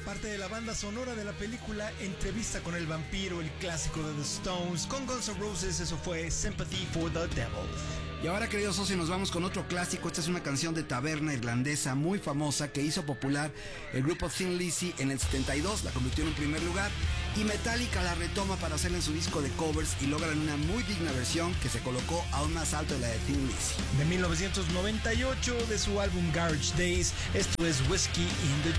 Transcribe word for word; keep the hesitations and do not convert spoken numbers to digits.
parte de la banda sonora de la película Entrevista con el vampiro, el clásico de The Stones. Con Guns N' Roses, eso fue Sympathy for the Devil. Y ahora, queridos socios, nos vamos con otro clásico. Esta es una canción de taberna irlandesa muy famosa que hizo popular el grupo Thin Lizzy en el setenta y dos, la convirtió en un primer lugar, y Metallica la retoma para hacerla en su disco de covers y logran una muy digna versión que se colocó aún más alto de la de Thin Lizzy. De mil novecientos noventa y ocho, de su álbum Garage Days, esto es Whiskey in the